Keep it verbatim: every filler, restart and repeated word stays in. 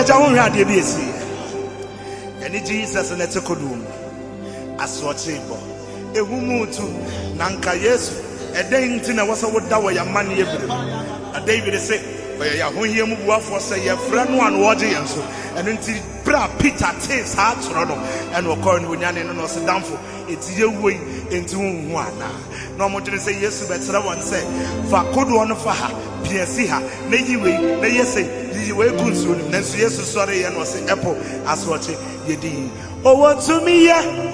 Jaja won't have the B S C. Any Jesus and let's a kodum. As what chamber. A woman to Nanka, yes, a day in Tina was a wood that way a money every a David is sick. When you move off for say your friend one watching and so and until Bra Peter takes heart and we're calling when you're not so down for it's your way into one. No more to say yes, but someone say for could one for her, P S C her, lady way, they say, you way good soon, then so yes, sorry, and was apple as watching ye did. Oh, what to me, yeah.